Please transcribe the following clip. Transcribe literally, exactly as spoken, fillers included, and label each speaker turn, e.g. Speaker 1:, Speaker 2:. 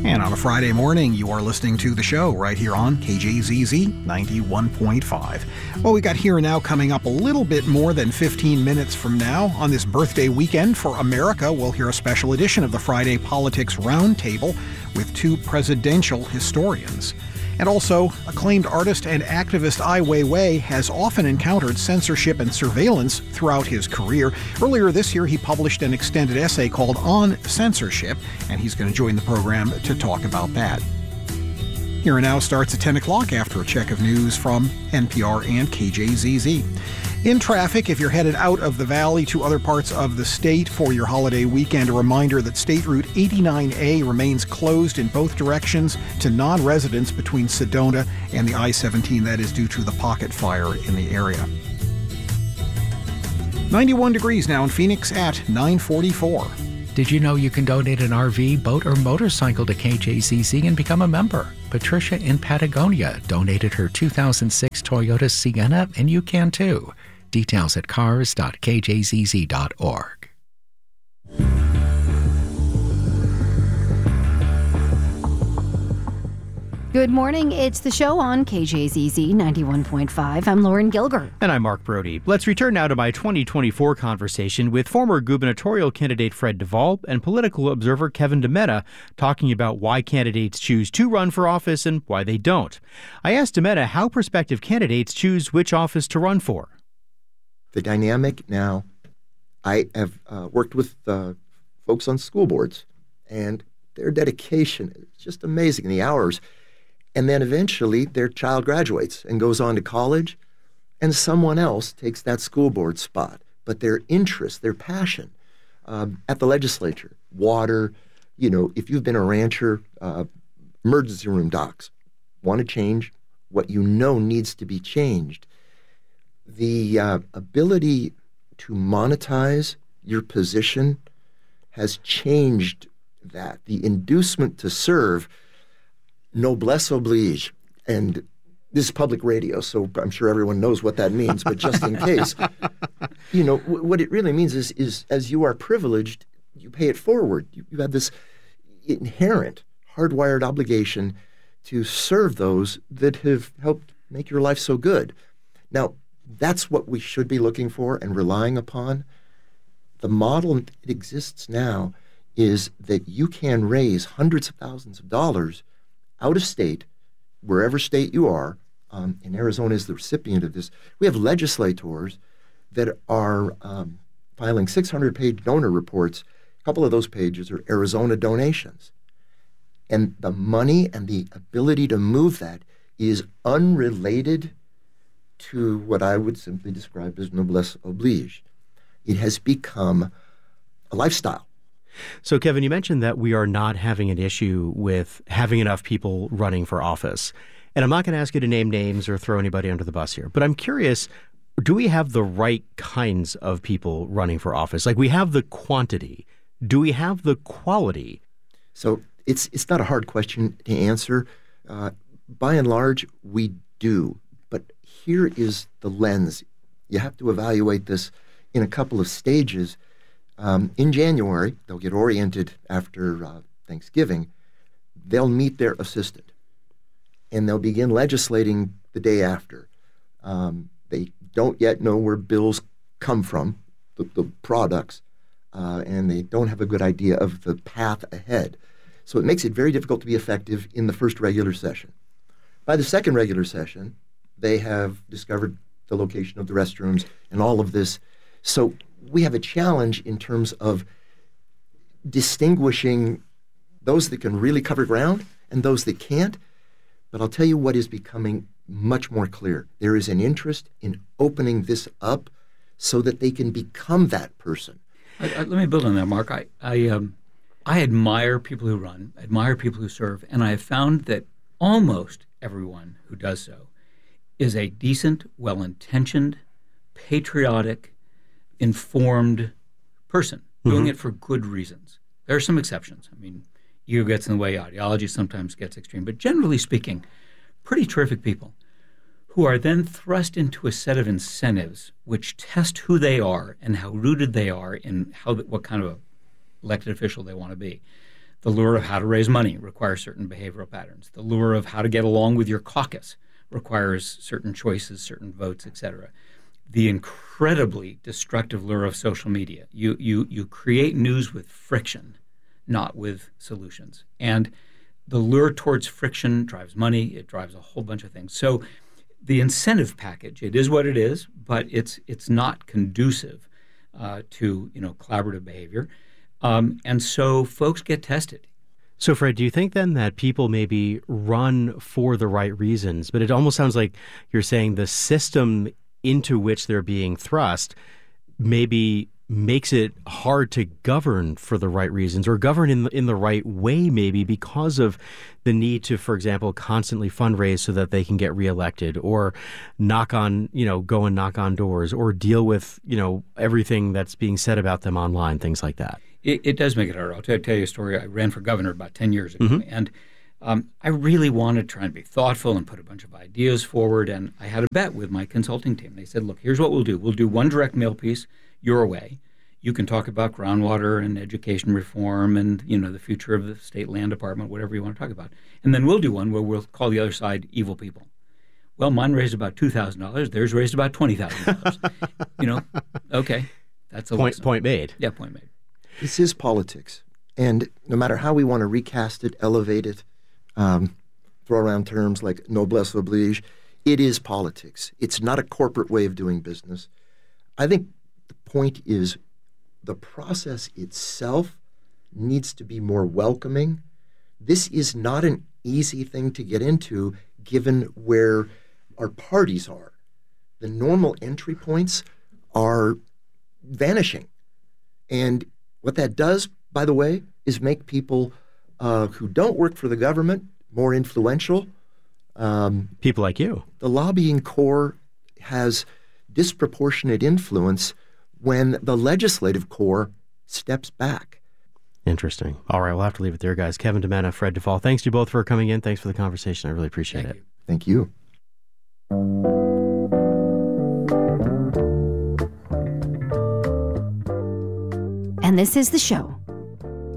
Speaker 1: And on a Friday morning, you are listening to the show right here on K J Z Z ninety-one point five. Well, we got Here and Now coming up a little bit more than fifteen minutes from now. On this birthday weekend for America, we'll hear a special edition of the Friday Politics Roundtable with two presidential historians. And also, acclaimed artist and activist Ai Weiwei has often encountered censorship and surveillance throughout his career. Earlier this year, he published an extended essay called On Censorship, and he's going to join the program to talk about that. Here and Now starts at ten o'clock after a check of news from N P R and K J Z Z. In traffic, if you're headed out of the valley to other parts of the state for your holiday weekend, a reminder that State Route eighty-nine A remains closed in both directions to non-residents between Sedona and the I seventeen. That is due to the pocket fire in the area. ninety-one degrees now in Phoenix at nine forty-four.
Speaker 2: Did you know you can donate an R V, boat, or motorcycle to K J Z Z and become a member? Patricia in Patagonia donated her two thousand six Toyota Sienna, and you can too. Details at cars dot k j z z dot org.
Speaker 3: Good morning. It's the show on K J Z Z ninety-one point five. I'm Lauren Gilger.
Speaker 4: And I'm Mark Brody. Let's return now to my twenty twenty-four conversation with former gubernatorial candidate Fred Duvall and political observer Kevin DeMetta, talking about why candidates choose to run for office and why they don't. I asked DeMetta how prospective candidates choose which office to run for.
Speaker 5: The dynamic now, I have uh, worked with uh, folks on school boards, and their dedication is just amazing, the hours. And then eventually their child graduates and goes on to college, and someone else takes that school board spot. But their interest, their passion um, at the legislature, water, you know, if you've been a rancher, uh, emergency room docs, want to change what you know needs to be changed. The uh, ability to monetize your position has changed that. The inducement to serve, noblesse oblige. And this is public radio, so I'm sure everyone knows what that means, but just in case, you know, w- what it really means is, is as you are privileged, you pay it forward. You, you have this inherent, hardwired obligation to serve those that have helped make your life so good. Now, that's what we should be looking for and relying upon. The model that exists now is that you can raise hundreds of thousands of dollars out of state, wherever state you are. Um, and Arizona is the recipient of this. We have legislators that are um, filing six hundred page donor reports. A couple of those pages are Arizona donations. And the money and the ability to move that is unrelated to what I would simply describe as noblesse oblige. It has become a lifestyle.
Speaker 4: So, Kevin, you mentioned that we are not having an issue with having enough people running for office. And I'm not going to ask you to name names or throw anybody under the bus here, but I'm curious, do we have the right kinds of people running for office? Like, we have the quantity. Do we have the quality?
Speaker 5: So it's it's not a hard question to answer. Uh, by and large, we do. But here is the lens. You have to evaluate this in a couple of stages. Um, in January, they'll get oriented after uh, Thanksgiving. They'll meet their assistant, and they'll begin legislating the day after. Um, they don't yet know where bills come from, the, the products, uh, and they don't have a good idea of the path ahead. So it makes it very difficult to be effective in the first regular session. By the second regular session, they have discovered the location of the restrooms and all of this. So we have a challenge in terms of distinguishing those that can really cover ground and those that can't. But I'll tell you what is becoming much more clear. There is an interest in opening this up so that they can become that person.
Speaker 6: I, I, let me build on that, Mark. I I, um, I admire people who run, admire people who serve, and I have found that almost everyone who does so is a decent, well-intentioned, patriotic, informed person doing mm-hmm. it for good reasons. There are some exceptions. I mean, ego gets in the way, ideology sometimes gets extreme, but generally speaking, pretty terrific people who are then thrust into a set of incentives which test who they are and how rooted they are in how what kind of a elected official they want to be. The lure of how to raise money requires certain behavioral patterns. The lure of how to get along with your caucus requires certain choices, certain votes, et cetera. The incredibly destructive lure of social media. You, you, you create news with friction, not with solutions. And the lure towards friction drives money. It drives a whole bunch of things. So the incentive package, it is what it is, but it's it's not conducive uh, to you know collaborative behavior. Um, and so folks get tested.
Speaker 4: So, Fred, do you think then that people maybe run for the right reasons, but it almost sounds like you're saying the system into which they're being thrust maybe makes it hard to govern for the right reasons or govern in the, in the right way, maybe because of the need to, for example, constantly fundraise so that they can get reelected, or knock on, you know, go and knock on doors, or deal with, you know, everything that's being said about them online, things like that?
Speaker 6: It, it does make it harder. I'll tell, tell you a story. I ran for governor about ten years ago,
Speaker 4: Mm-hmm.
Speaker 6: and um, I really wanted to try and be thoughtful and put a bunch of ideas forward, and I had a bet with my consulting team. They said, look, here's what we'll do. We'll do one direct mail piece your way. You can talk about groundwater and education reform and, you know, the future of the state land department, whatever you want to talk about. And then we'll do one where we'll call the other side evil people. Well, mine raised about two thousand dollars. Theirs raised about twenty thousand dollars. You know, okay, that's a
Speaker 4: Point,
Speaker 6: lesson.
Speaker 4: point made.
Speaker 6: Yeah, point made.
Speaker 5: This is politics. And no matter how we want to recast it, elevate it, um, throw around terms like noblesse oblige, it is politics. It's not a corporate way of doing business. I think the point is the process itself needs to be more welcoming. This is not an easy thing to get into given where our parties are. The normal entry points are vanishing. And what that does, by the way, is make people uh, who don't work for the government more influential. Um,
Speaker 4: People like you.
Speaker 5: the lobbying corps has disproportionate influence when the legislative corps steps back.
Speaker 4: Interesting. All right, we'll have to leave it there, guys. Kevin DeMena, Fred Duvall, thanks to you both for coming in. Thanks for the conversation. I really appreciate
Speaker 6: Thank
Speaker 4: it.
Speaker 6: you.
Speaker 5: Thank you.
Speaker 3: And this is the show.